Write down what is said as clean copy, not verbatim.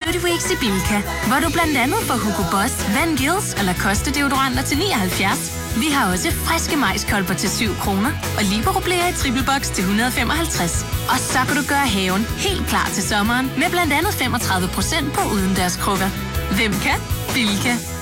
Happy Weeks i Bilka, hvor du blandt andet får Hugo Boss, Van Gils og Lacoste deodoranter til 79. Vi har også friske majskolber til 7 kroner og Libero-blæer i triple box til 155. Og så kan du gøre haven helt klar til sommeren med blandt andet 35% på udendørskrukker. Hvem kan? Bilka.